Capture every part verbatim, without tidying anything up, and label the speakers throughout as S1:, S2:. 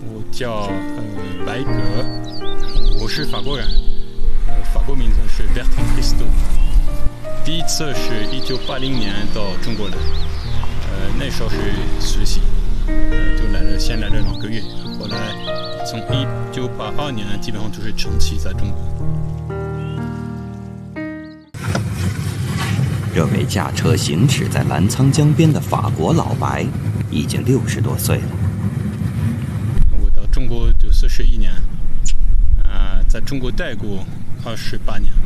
S1: 我叫呃白格，我是法国人，呃，法国名字是 Bertrand Christo。第一次是一九八零年到中国来，呃，那时候是实习，呃，就来了，先来了两个月，后来从一九八二年基本上就是长期在中国。
S2: 这位驾车行驶在澜沧江边的法国老白，已经六十多岁了。
S1: 我到中国就四十一年，啊、呃，在中国待过二十八年。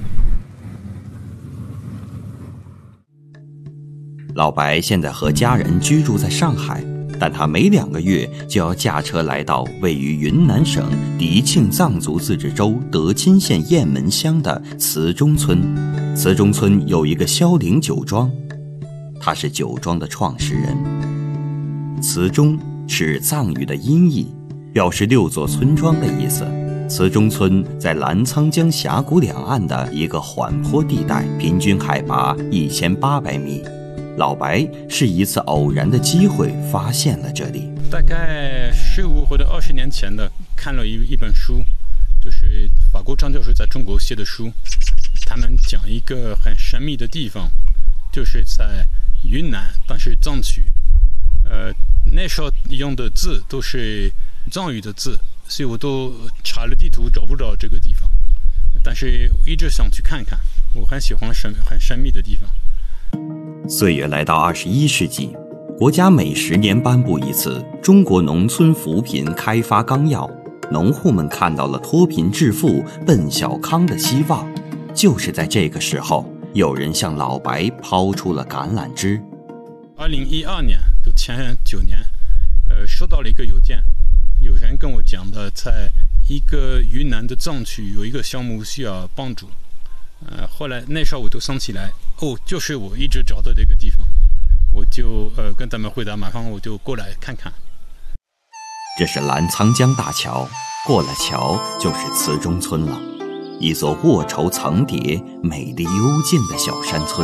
S2: 老白现在和家人居住在上海，但他每两个月就要驾车来到位于云南省迪庆藏族自治州德钦县雁门乡的慈中村。慈中村有一个萧岭酒庄，他是酒庄的创始人。慈中是藏语的音译，表示六座村庄的意思。慈中村在澜沧江峡谷两岸的一个缓坡地带，平均海拔一千八百米。老白是一次偶然的机会发现了这里。
S1: 大概十五或者二十年前的，看了一一本书，就是法国张教授在中国写的书。他们讲一个很神秘的地方，就是在云南，但是藏区。呃，那时候用的字都是藏语的字，所以我都查了地图找不着这个地方。但是我一直想去看看，我很喜欢神很神秘的地方。
S2: 岁月来到二十一世纪，国家每十年颁布一次《中国农村扶贫开发纲要》，农户们看到了脱贫致富、奔小康的希望。就是在这个时候，有人向老白抛出了橄榄枝。
S1: 二零一二年，就前九年，呃，收到了一个邮件，有人跟我讲的，在一个云南的藏区有一个项目需要帮助。呃，后来那时候我就想起来，哦，就是我一直找的这个地方，我就呃跟他们回答，马上我就过来看看。
S2: 这是澜沧江大桥，过了桥就是慈中村了。一座卧绸层叠、美丽幽静的小山村。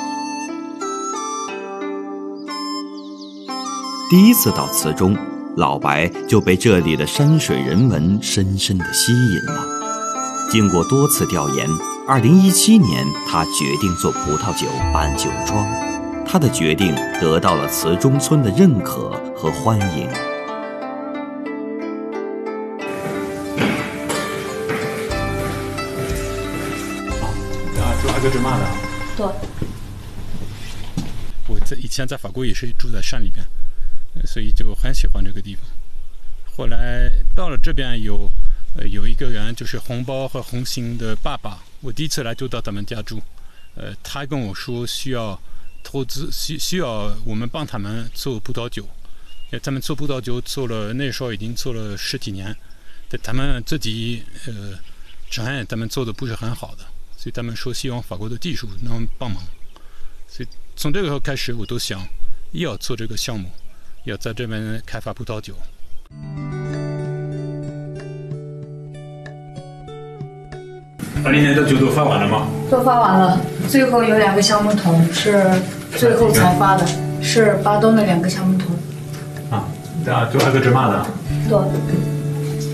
S2: 第一次到慈中，老白就被这里的山水人文深深地吸引了。经过多次调研，二零一七年他决定做葡萄酒办酒庄。他的决定得到了慈中村的认可和欢迎。
S1: 阿格芝玛的，
S3: 对。
S1: 我在以前在法国也是住在山里边，所以就很喜欢这个地方。后来到了这边有，呃，有一个人就是红包和红星的爸爸，我第一次来就到他们家住，呃，他跟我说需要投资，需需要我们帮他们做葡萄酒，他们做葡萄酒做了那时候已经做了十几年，但他们自己呃承认他们做的不是很好的。所以他们说希望法国的技术能帮忙，所以从这个时候开始，我都想要做这个项目，要在这边开发葡萄酒。
S4: 二零年的酒都发完了吗？
S3: 都发完了，最后有两个橡木桶是最后才发的，是巴东的两个橡木桶。
S4: 啊，对啊，就阿格芝玛的。
S3: 对。